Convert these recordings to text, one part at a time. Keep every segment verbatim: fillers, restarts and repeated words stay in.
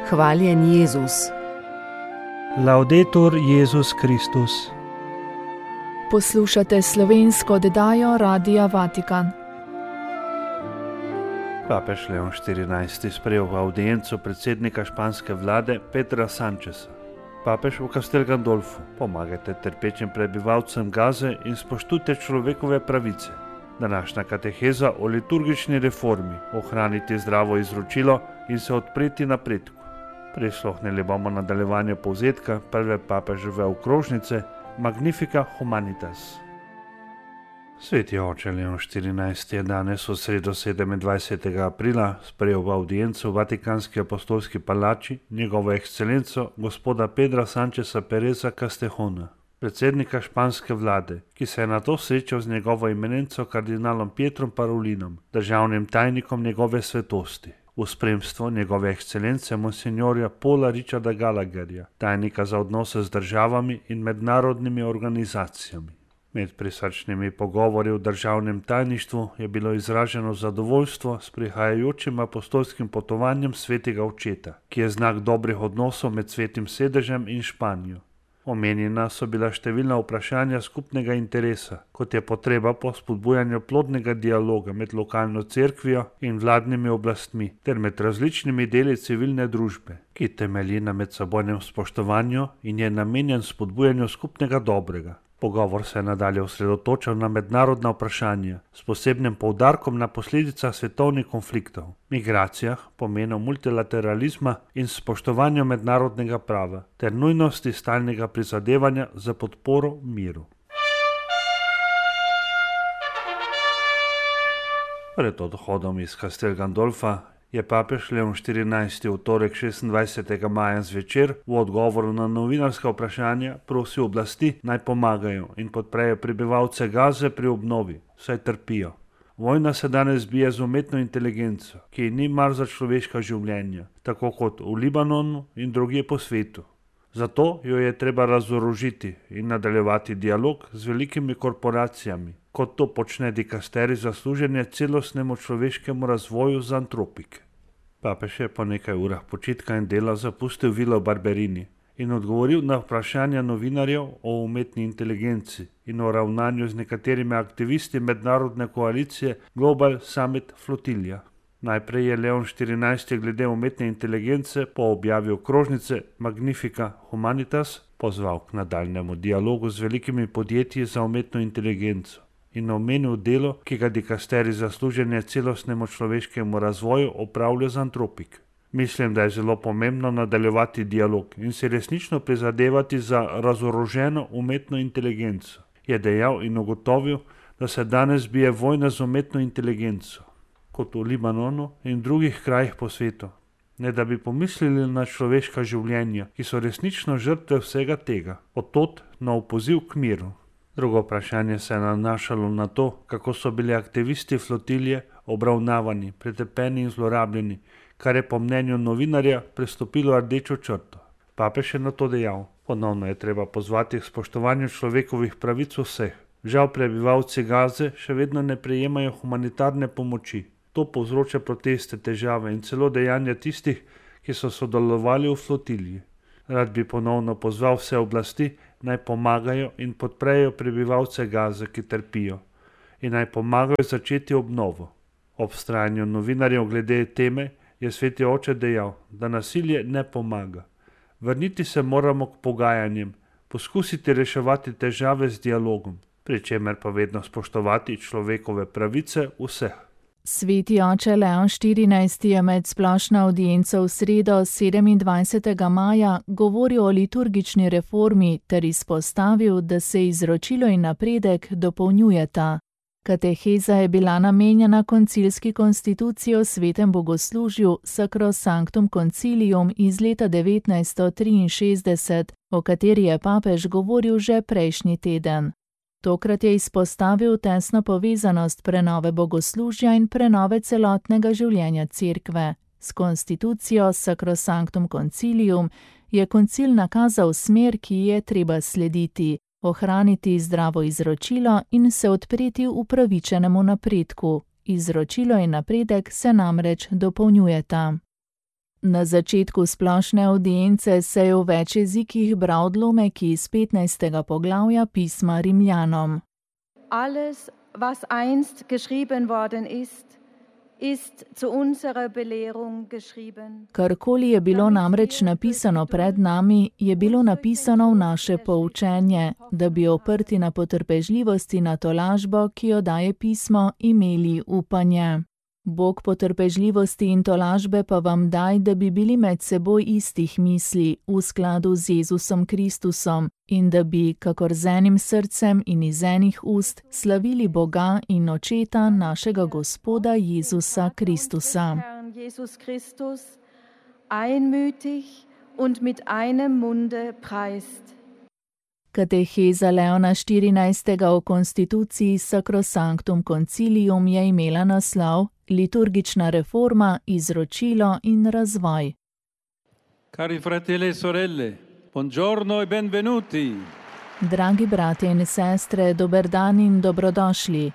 Hvaljen Jezus. Laudetur Jezus Kristus. Poslušate slovensko oddajo Radia Vatikan. Papež Leon štirinajsti sprejel v avdienco predsednika španske vlade Pedra Sancheza. Papež v Castel Gandolfu: pomagajte trpečim prebivalcem Gaze in spoštujte človekove pravice. Današnja kateheza o liturgični reformi: ohraniti zdravo izročilo in se odpreti napredku. Prisluhnili bomo nadaljevanju povzetka prve papeževe okrožnice Magnifica Humanitas. Sveti oče Leon štirinajsti je danes v sredo sedemindvajsetega aprila sprejel v avdienco v Vatikanski apostolski palači njegovo ekscelenco gospoda Pedra Sancheza Pereza Castejona, predsednika španske vlade, ki se je nato srečal z njegovo eminenco kardinalom Pietrom Parolinom, državnim tajnikom njegove svetosti, v spremstvu njegove ekscelence monsignorja Paula Richarda Gallagherja, tajnika za odnose z državami in mednarodnimi organizacijami. Med prisrčnimi pogovori v državnem tajništvu je bilo izraženo zadovoljstvo s prihajajočim apostolskim potovanjem svetega očeta, ki je znak dobrih odnosov med svetim sedežem in Španijo. Omenjena so bila številna vprašanja skupnega interesa, kot je potreba po spodbujanju plodnega dialoga med lokalno cerkvijo in vladnimi oblastmi ter med različnimi deli civilne družbe, ki temelji na medsebojnem spoštovanju in je namenjen spodbujanju skupnega dobrega. Pogovor se je nadalje osredotočal na mednarodna vprašanja s posebnim poudarkom na posledicah svetovnih konfliktov, migracijah, pomenu multilateralizma in spoštovanju mednarodnega prava ter nujnosti stalnega prizadevanja za podporo miru. Pred odhodom iz Castel Gandolfa je papež Leon štirinajsti v torek šestindvajsetega maja zvečer v odgovoru na novinarska vprašanja prosil oblasti, naj pomagajo in podprejo prebivalce Gaze pri obnovi, saj trpijo. Vojna se danes bije z umetno inteligenco, ki ni mar za človeška življenja, tako kot v Libanonu in drugje po svetu. Zato jo je treba razorožiti in nadaljevati dialog z velikimi korporacijami, kot to počne dikasteri za služenje celostnemu človeškemu razvoju z Antropike. Papež je po nekaj urah počitka in dela zapustil vilo Barberini in odgovoril na vprašanja novinarjev o umetni inteligenci in o ravnanju z nekaterimi aktivisti mednarodne koalicije Global Summit Flotilja. Najprej je Leon štirinajsti glede umetne inteligence po objavi okrožnice Magnifica Humanitas pozval k nadaljnemu dialogu z velikimi podjetji za umetno inteligenco in omenil delo, ki ga dikasteri za služenje celostnemu človeškemu razvoju opravlja z Antropik. Mislim, da je zelo pomembno nadaljevati dialog in se resnično prizadevati za razoroženo umetno inteligenco, je dejal in ugotovil, da se danes bije vojna z umetno inteligenco, kot v Libanonu in drugih krajih po svetu, ne da bi pomislili na človeška življenja, ki so resnično žrtve vsega tega. Od tod nov poziv k miru. Drugo vprašanje se je nanašalo na to, kako so bili aktivisti flotilje obravnavani, pretepeni in zlorabljeni, kar je po mnenju novinarja prestopilo rdečo črto. Papež je na to dejal: ponovno je treba pozvati k spoštovanju človekovih pravic vseh. Žal prebivalci Gaze še vedno ne prejemajo humanitarne pomoči. To povzroča proteste, težave in celo dejanja tistih, ki so sodelovali v flotilji. Rad bi ponovno pozval vse oblasti, naj pomagajo in podprejo prebivalce Gaze, ki trpijo, in naj pomagajo začeti obnovo. Ob vztrajanju novinarjev glede teme je sveti oče dejal, da nasilje ne pomaga. Vrniti se moramo k pogajanjem, poskusiti reševati težave z dialogom, pri čemer pa vedno spoštovati človekove pravice vseh. Sveti oče Leon štirinajsti je med splošno avdienco v sredo sedemindvajsetega maja govoril o liturgični reformi ter izpostavil, da se izročilo in napredek dopolnjujeta. Kateheza je bila namenjena koncilski konstituciji o svetem bogoslužju Sacrosanctum Concilium iz leta devetnajststo triinšestdeset, o kateri je papež govoril že prejšnji teden. Tokrat je izpostavil tesno povezanost prenove bogoslužja in prenove celotnega življenja cerkve. S konstitucijo Sacrosanctum Concilium je koncil nakazal smer, ki je treba slediti, ohraniti zdravo izročilo in se odpreti upravičenemu napredku. Izročilo in napredek se namreč dopolnjujeta. Na začetku splošne avdience se je v več jezikih bral odlomek iz petnajstega poglavja pisma Rimljanom. Alles, was einst geschrieben worden ist, ist zu unserer Belehrung geschrieben. Karkoli je bilo namreč napisano pred nami, je bilo napisano v naše poučenje, da bi oprti na potrpežljivosti na tolažbo, ki jo daje pismo, imeli upanje. Bog potrpežljivosti in tolažbe pa vam daj, da bi bili med seboj istih misli, v skladu z Jezusom Kristusom, in da bi, kakor z enim srcem in iz enih ust, slavili Boga in Očeta našega Gospoda Jezusa Kristusa. Jesus Christus, einmütig und mit einem Munde preist. Kateheza Leona štirinajstega o konstituciji Sacrosanctum Concilium je imela naslov Liturgična reforma, izročilo in razvoj. Cari fratelli e sorelle, buongiorno e benvenuti. Dragi bratje in sestre, dober dan in dobrodošli.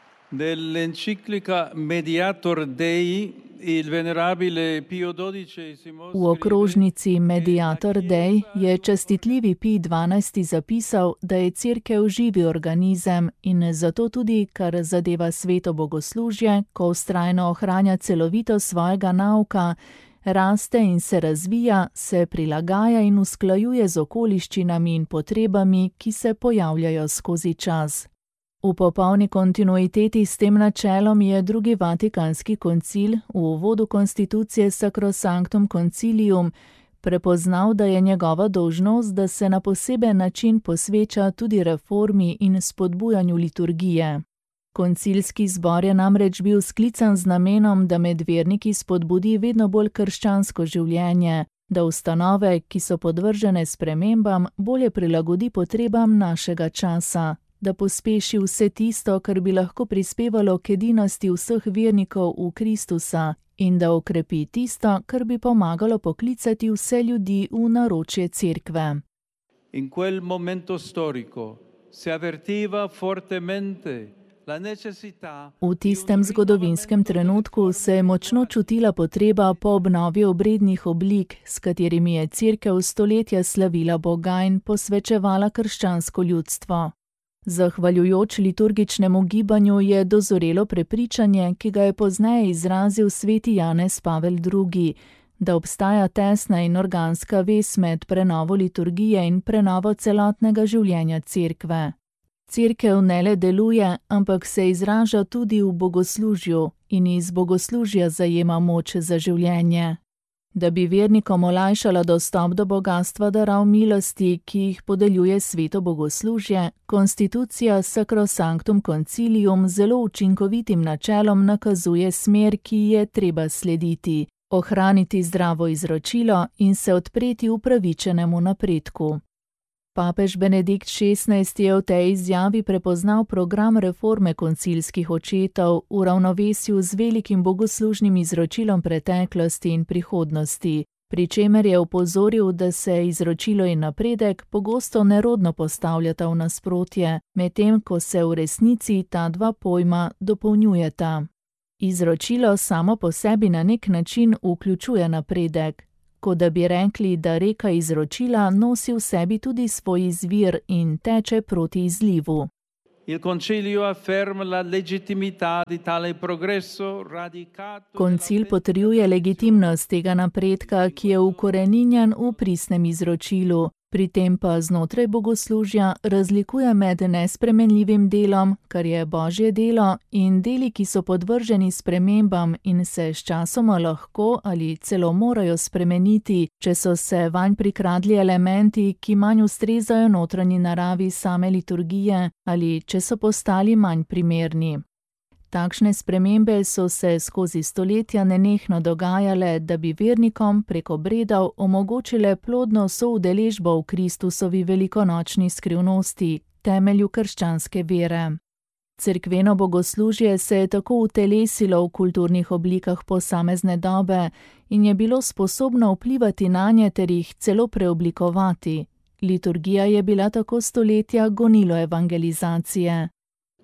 Nell'enciclica Mediator Dei, il venerabile Pio dodicesimo V okrožnici Mediator Dei je častitljivi Pij dvanajsti zapisal, da je Cerkev živi organizem in zato tudi, kar zadeva sveto bogoslužje, ko vztrajno ohranja celovitost svojega nauka, raste in se razvija, se prilagaja in usklajuje z okoliščinami in potrebami, ki se pojavljajo skozi čas. V popolni kontinuiteti s tem načelom je drugi Vatikanski koncil v uvodu konstitucije Sacrosanctum Concilium prepoznal, da je njegova dolžnost, da se na poseben način posveča tudi reformi in spodbujanju liturgije. Koncilski zbor je namreč bil sklican z namenom, da med verniki spodbudi vedno bolj krščansko življenje, da ustanove, ki so podvržene spremembam, bolje prilagodi potrebam našega časa, da pospeši vse tisto, kar bi lahko prispevalo k edinosti vseh vernikov v Kristusa in da okrepi tisto, kar bi pomagalo poklicati vse ljudi v naročje Cerkve. In quel momento storico se avvertiva fortemente la necessità. V tistem zgodovinskem trenutku se je močno čutila potreba po obnovi obrednih oblik, s katerimi je Cerkev stoletja slavila Boga in posvečevala krščansko ljudstvo. Zahvaljujoč liturgičnemu gibanju je dozorelo prepričanje, ki ga je pozneje izrazil sveti Janez Pavel drugi, da obstaja tesna in organska vez med prenovo liturgije in prenovo celotnega življenja Cerkve. Cerkev ne le deluje, ampak se izraža tudi v bogoslužju in iz bogoslužja zajema moč za življenje. Da bi vernikom olajšala dostop do bogastva darov milosti, ki jih podeljuje sveto bogoslužje, konstitucija Sacrosanctum Concilium zelo učinkovitim načelom nakazuje smer, ki je treba slediti, ohraniti zdravo izročilo in se odpreti upravičenemu napredku. Papež Benedikt šestnajsti je v tej izjavi prepoznal program reforme koncilskih očetov v ravnovesju z velikim bogoslužnim izročilom preteklosti in prihodnosti, pri čemer je opozoril, da se izročilo in napredek pogosto nerodno postavljata v nasprotje, medtem ko se v resnici ta dva pojma dopolnjujeta. Izročilo samo po sebi na nek način vključuje napredek, kot da bi rekli, da reka izročila nosi v sebi tudi svoj izvir in teče proti izlivu. Il concilio afferma la legittimità di tale progresso radicato. Koncil potrjuje legitimnost tega napredka, ki je ukoreninjen v pristnem izročilu. Pri tem pa znotraj bogoslužja razlikuje med nespremenljivim delom, kar je Božje delo, in deli, ki so podvrženi spremembam in se sčasoma lahko ali celo morajo spremeniti, če so se vanj prikradli elementi, ki manj ustrezajo notranji naravi same liturgije ali če so postali manj primerni. Takšne spremembe so se skozi stoletja nenehno dogajale, da bi vernikom prek obredov omogočile plodno soudeležbo v Kristusovi velikonočni skrivnosti, temelju krščanske vere. Cerkveno bogoslužje se je tako utelesilo v kulturnih oblikah posamezne dobe in je bilo sposobno vplivati nanje ter jih celo preoblikovati. Liturgija je bila tako stoletja gonilo evangelizacije.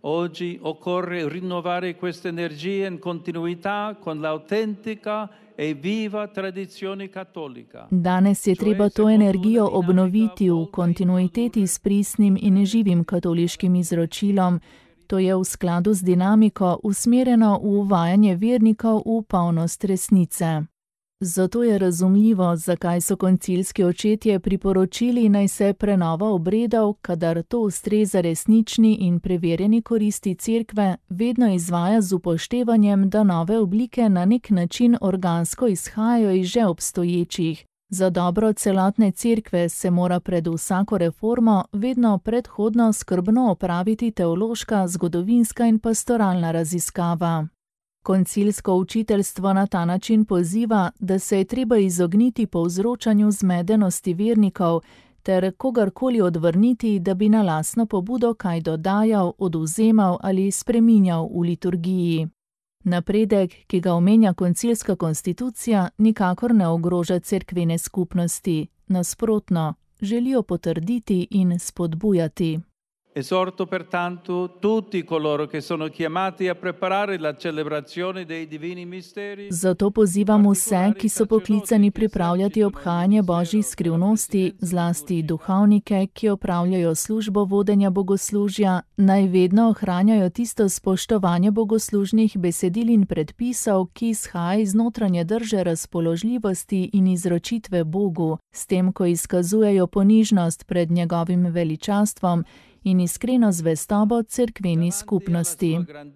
Oggi occorre rinnovare queste energie in continuità con l'autentica e viva tradizione cattolica. Danes je treba to energijo obnoviti v kontinuiteti s pristnim in živim katoliškim izročilom. To je v skladu z dinamiko usmerjeno v uvajanje vernikov v polnost resnice. Zato je razumljivo, zakaj so koncilski očetje priporočili, naj se prenova obredov, kadar to ustreza resnični in preverjeni koristi cerkve, vedno izvaja z upoštevanjem, da nove oblike na nek način organsko izhajajo iz že obstoječih. Za dobro celotne cerkve se mora pred vsako reformo vedno predhodno skrbno opraviti teološka, zgodovinska in pastoralna raziskava. Koncilsko učiteljstvo na ta način poziva, da se je treba izogniti povzročanju zmedenosti vernikov ter kogarkoli odvrniti, da bi na lastno pobudo kaj dodajal, odvzemal ali spreminjal v liturgiji. Napredek, ki ga omenja koncilska konstitucija, nikakor ne ogroža cerkvene skupnosti. Nasprotno, želijo potrditi in spodbujati. Esorto pertanto tutti coloro che sono chiamati a preparare la celebrazione dei divini misteri. Zato pozivam vse, ki so poklicani pripravljati obhajanje božjih skrivnosti, zlasti duhovnike, ki opravljajo službo vodenja bogoslužja, naj vedno ohranjajo tisto spoštovanje bogoslužnih besedil in predpisov, ki izhaja iz notranje drže razpoložljivosti in izročitve Bogu, s tem, ko izkazujejo ponižnost pred njegovim veličastvom in iskreno zvestobo cerkveni skupnosti.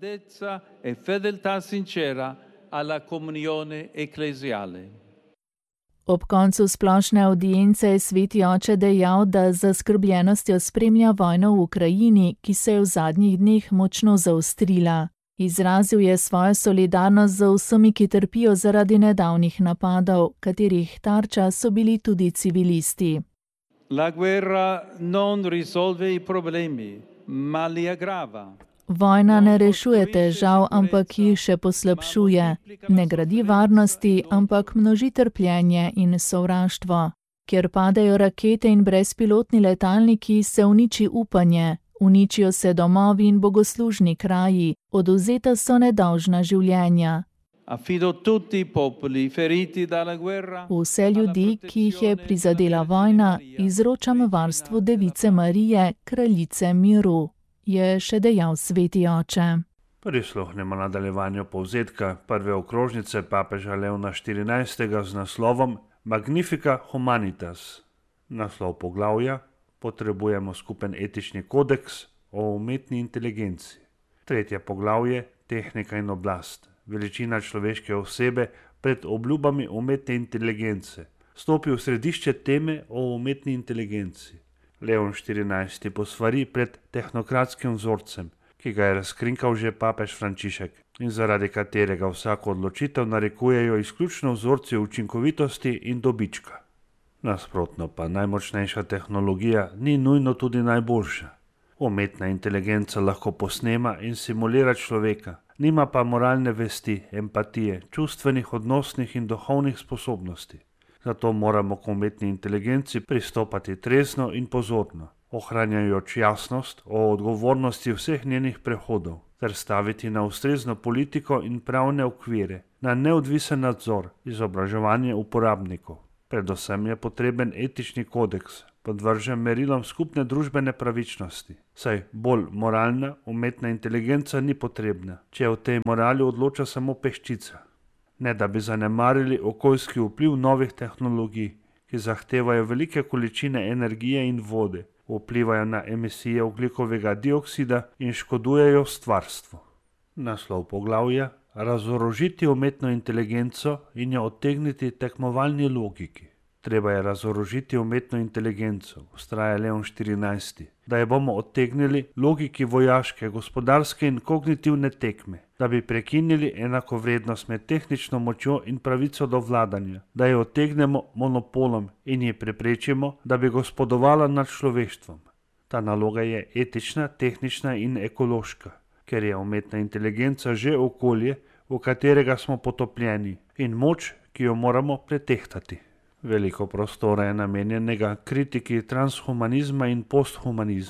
Ob koncu splošne avdience je sveti oče dejal, da z zaskrbljenostjo spremlja vojno v Ukrajini, ki se je v zadnjih dneh močno zaostrila. Izrazil je svojo solidarnost z vsemi, ki trpijo zaradi nedavnih napadov, katerih tarča so bili tudi civilisti. La guerra non risolve i problemi, ma li aggrava. Vojna ne rešuje težav, ampak jih še poslabšuje. Ne gradi varnosti, ampak množi trpljenje in sovraštvo. Kjer padajo rakete in brezpilotni letalniki, se uniči upanje, uničijo se domovi in bogoslužni kraji, odvzeta so nedolžna življenja. Affido tutti i popoli feriti dalla guerra. Vse ljudi, ki jih je prizadela vojna, izročam varstvu Device Marije, kraljice miru, je še dejal sveti oče. Prisluhnemo nadaljevanju povzetka prve okrožnice papeža Leona štirinajstega z naslovom Magnifica Humanitas. Naslov poglavja: Potrebujemo skupen etični kodeks o umetni inteligenci. Tretje poglavje: Tehnika in oblast. Veličina človeške osebe pred obljubami umetne inteligence, stopi v središče teme o umetni inteligenci. Leon štirinajsti posvari pred tehnokratskim vzorcem, ki ga je razkrinkal že papež Frančišek in zaradi katerega vsako odločitev narekujejo izključno vzorci učinkovitosti in dobička. Nasprotno pa najmočnejša tehnologija ni nujno tudi najboljša. Umetna inteligenca lahko posnema in simulira človeka, nima pa moralne vesti, empatije, čustvenih, odnosnih in duhovnih sposobnosti. Zato moramo k umetni inteligenci pristopati trezno in pozorno, ohranjajoč jasnost o odgovornosti vseh njenih prehodov, ter staviti na ustrezno politiko in pravne okvire, na neodvisen nadzor, izobraževanje uporabnikov. Predvsem je potreben etični kodeks, podvržen merilom skupne družbene pravičnosti, saj bolj moralna umetna inteligenca ni potrebna, če o tej morali odloča samo peščica. Ne da bi zanemarili okoljski vpliv novih tehnologij, ki zahtevajo velike količine energije in vode, vplivajo na emisije ogljikovega dioksida in škodujejo stvarstvu. Naslov poglavja: Razorožiti umetno inteligenco in jo odtegniti tekmovalni logiki. Treba je razorožiti umetno inteligenco, vztraja Leon štirinajsti, da jo bomo odtegnili logiki vojaške, gospodarske in kognitivne tekme, da bi prekinili enakovrednost med tehnično močjo in pravico do vladanja, da jo odtegnemo monopolom in ji preprečimo, da bi gospodovala nad človeštvom. Ta naloga je etična, tehnična in ekološka, ker je umetna inteligenca že okolje, v katerega smo potopljeni, in moč, ki jo moramo pretehtati. Veliko prostora je namenjenega kritiki transhumanizma in posthumanizma.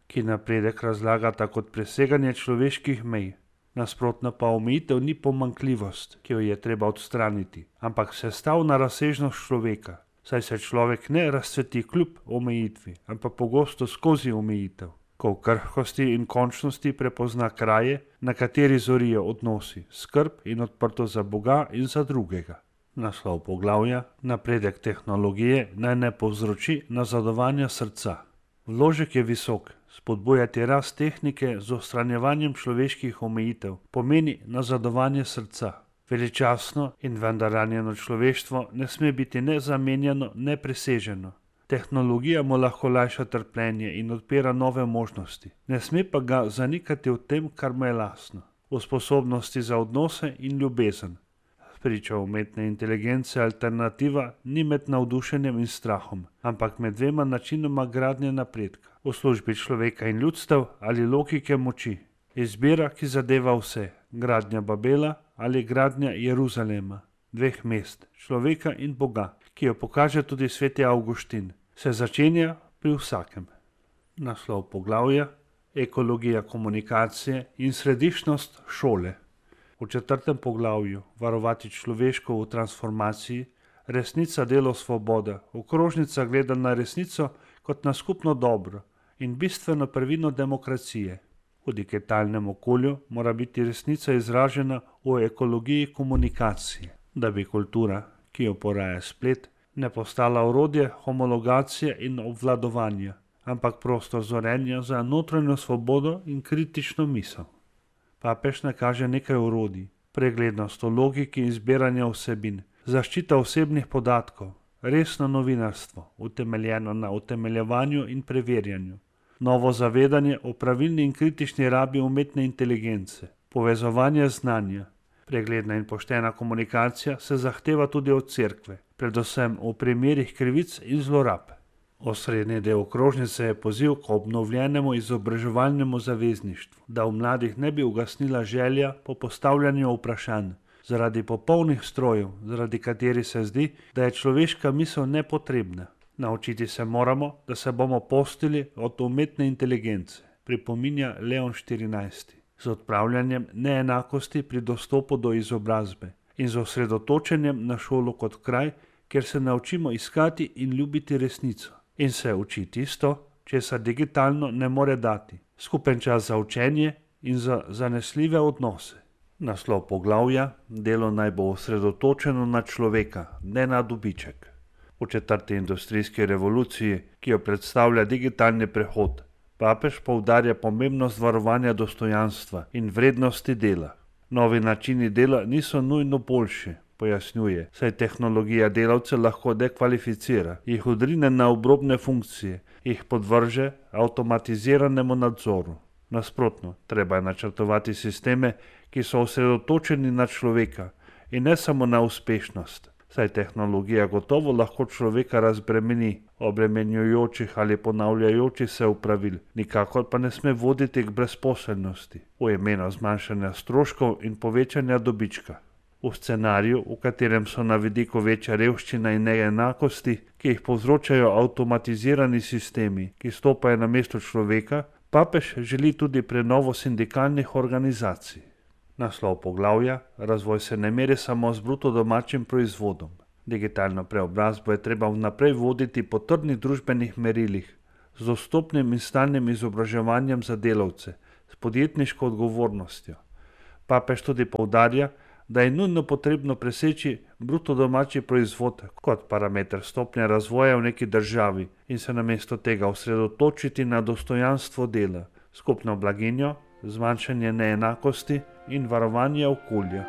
ki napredek razlagata kot preseganje človeških mej. Nasprotna pa omejitev ni pomanjkljivost, ki jo je treba odstraniti, ampak sestavna razsežnost človeka, saj se človek ne razcveti kljub omejitvi, ampak pogosto skozi omejitev, ko v krhkosti in končnosti prepozna kraje, na kateri zorijo odnosi, skrb in odprtost za Boga in za drugega. Naslov poglavja: Napredek tehnologije naj ne povzroči nazadovanja srca. Vložek je visok. Spodbujati rast tehnike z odstranjevanjem človeških omejitev pomeni nazadovanje srca. Veličastno in vendar ranjeno človeštvo ne sme biti ne zamenjano, ne preseženo. Tehnologija mu lahko lajša trpljenje in odpira nove možnosti. Ne sme pa ga zanikati v tem, kar mu je lastno. V sposobnosti za odnose in ljubezen. Priča umetne inteligence alternativa ni med navdušenjem in strahom, ampak med dvema načinoma gradnje napredka. V službi človeka in ljudstev ali logike moči. Izbira, ki zadeva vse. Gradnja Babela ali gradnja Jeruzalema. Dveh mest, človeka in Boga, ki jo pokaže tudi sveti Avguštin. Se začenja pri vsakem. Naslov poglavja: Ekologija komunikacije in središčnost šole. V četrtem poglavju Varovati človeško v transformaciji, resnica, delo, svoboda, okrožnica gleda na resnico kot na skupno dobro in bistveno prvino demokracije. V digitalnem okolju mora biti resnica izražena v ekologiji komunikacije, da bi kultura, ki jo poraja splet, ne postala orodje homologacije in obvladovanja, ampak prostor zorenja za notranjo svobodo in kritično misel. Papež nakaže nekaj orodij: preglednost o logiki in zbiranja vsebin, zaščita osebnih podatkov, resno novinarstvo, utemeljeno na utemeljevanju in preverjanju, novo zavedanje o pravilni in kritični rabi umetne inteligence, povezovanje znanja. Pregledna in poštena komunikacija se zahteva tudi od cerkve, predvsem v primerih krivic in zlorab. Osrednji del okrožnice je poziv k obnovljenemu izobraževalnemu zavezništvu, da v mladih ne bi ugasnila želja po postavljanju vprašanj, zaradi popolnih strojev, zaradi katerih se zdi, da je človeška misel nepotrebna. Naučiti se moramo, da se bomo postili od umetne inteligence, pripominja Leon štirinajsti, z odpravljanjem neenakosti pri dostopu do izobrazbe in z osredotočenjem na šolo kot kraj, kjer se naučimo iskati in ljubiti resnico. In se uči tisto, česar digitalno ne more dati. Skupen čas za učenje in za zanesljive odnose. Naslov poglavja: Delo naj bo osredotočeno na človeka, ne na dobiček. V četrti industrijski revoluciji, ki jo predstavlja digitalni prehod, papež poudarja pomembnost varovanja dostojanstva in vrednosti dela. Novi načini dela niso nujno boljši, pojasnjuje, saj tehnologija delavce lahko dekvalificira, jih odrine na obrobne funkcije, jih podvrže avtomatiziranemu nadzoru. Nasprotno, treba je načrtovati sisteme, ki so osredotočeni na človeka in ne samo na uspešnost, saj tehnologija gotovo lahko človeka razbremeni obremenjujočih ali ponavljajočih se opravil, nikakor pa ne sme voditi k brezposelnosti, v imenu zmanjšanja stroškov in povečanja dobička. V scenariju, v katerem so na vidiku večja revščina in neenakosti, ki jih povzročajo avtomatizirani sistemi, ki stopajo na mesto človeka, papež želi tudi prenovo sindikalnih organizacij. Naslov poglavja: Razvoj se ne meri samo z bruto domačim proizvodom. Digitalno preobrazbo je treba vnaprej voditi po trdnih družbenih merilih, z dostopnim in stalnim izobraževanjem za delavce, s podjetniško odgovornostjo. Papež tudi poudarja, da je nujno potrebno preseči bruto domači proizvod kot parameter stopnje razvoja v neki državi in se namesto tega osredotočiti na dostojanstvo dela, skupno blaginjo, zmanjšanje neenakosti in varovanje okolja.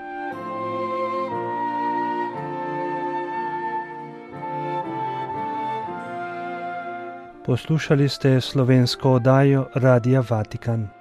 Poslušali ste slovensko oddajo Radia Vatikan.